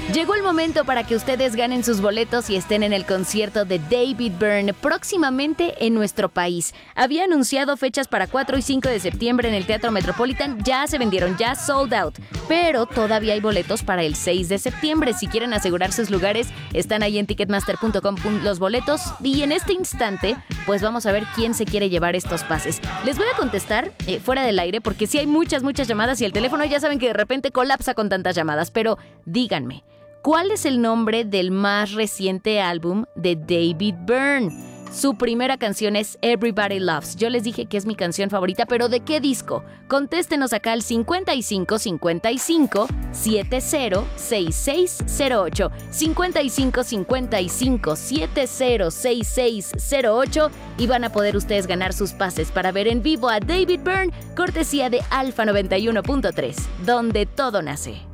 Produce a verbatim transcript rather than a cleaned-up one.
Llegó el momento para que ustedes ganen sus boletos y estén en el concierto de David Byrne próximamente en nuestro país. Había anunciado fechas para cuatro y cinco de septiembre en el Teatro Metropolitan, ya se vendieron, ya sold out, pero todavía hay boletos para el seis de septiembre. Si quieren asegurar sus lugares, están ahí en ticketmaster punto com los boletos y en este instante, pues vamos a ver quién se quiere llevar estos pases. Les voy a contestar eh, fuera del aire porque sí hay muchas, muchas llamadas y el teléfono ya saben que de repente colapsa con tantas llamadas, pero díganme, ¿cuál es el nombre del más reciente álbum de David Byrne? Su primera canción es Everybody Loves. Yo les dije que es mi canción favorita, pero ¿de qué disco? Contéstenos acá al cincuenta y cinco cincuenta y cinco setenta sesenta y seis cero ocho. cincuenta y cinco cincuenta y cinco setenta sesenta y seis cero ocho y van a poder ustedes ganar sus pases para ver en vivo a David Byrne, cortesía de Alfa noventa y uno punto tres, donde todo nace.